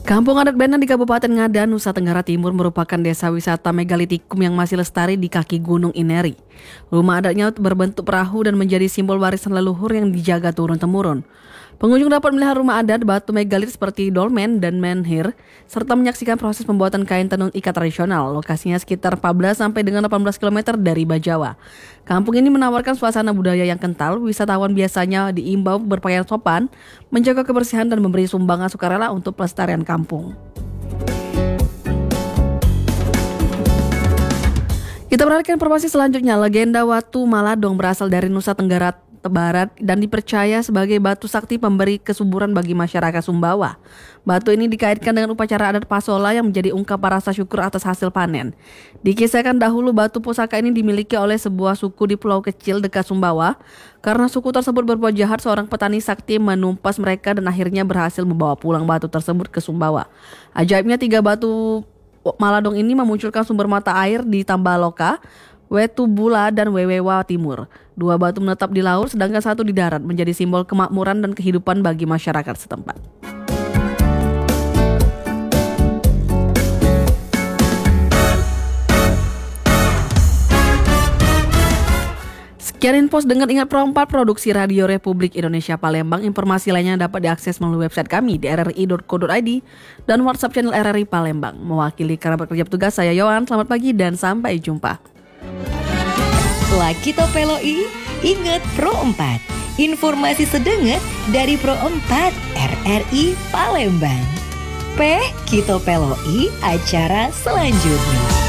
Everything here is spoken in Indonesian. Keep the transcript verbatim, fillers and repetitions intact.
Kampung adat Benan di Kabupaten Ngada, Nusa Tenggara Timur merupakan desa wisata megalitikum yang masih lestari di kaki Gunung Ineri. Rumah adatnya berbentuk perahu dan menjadi simbol warisan leluhur yang dijaga turun-temurun. Pengunjung dapat melihat rumah adat batu megalit seperti dolmen dan menhir, serta menyaksikan proses pembuatan kain tenun ikat tradisional. Lokasinya sekitar empat belas sampai dengan delapan belas kilometer dari Bajawa. Kampung ini menawarkan suasana budaya yang kental. Wisatawan biasanya diimbau berpakaian sopan, menjaga kebersihan dan memberi sumbangan sukarela untuk pelestarian kampung. Kita perhatikan informasi selanjutnya. Legenda Watu Maladong berasal dari Nusa Tenggara Barat dan dipercaya sebagai batu sakti pemberi kesuburan bagi masyarakat Sumbawa. Batu ini dikaitkan dengan upacara adat Pasola yang menjadi ungkapan rasa syukur atas hasil panen. Dikisahkan dahulu batu pusaka ini dimiliki oleh sebuah suku di pulau kecil dekat Sumbawa. Karena suku tersebut berbuat jahat, seorang petani sakti menumpas mereka dan akhirnya berhasil membawa pulang batu tersebut ke Sumbawa. Ajaibnya, tiga batu Maladong ini memunculkan sumber mata air di Tambaloka, Wetubula dan Wewewa Timur. Dua batu menetap di laut, sedangkan satu di darat, menjadi simbol kemakmuran dan kehidupan bagi masyarakat setempat. Sekian info dengan Ingat Pro empat Produksi Radio Republik Indonesia Palembang. Informasi lainnya dapat diakses melalui website kami di r r i dot co dot i d dan WhatsApp channel R R I Palembang. Mewakili kerabat kerja petugas, saya Yohan. Selamat pagi dan sampai jumpa. Lakito Peloi, Ingat Pro empat. Informasi sedenget dari Pro empat R R I Palembang. P Kito Peloi, acara selanjutnya.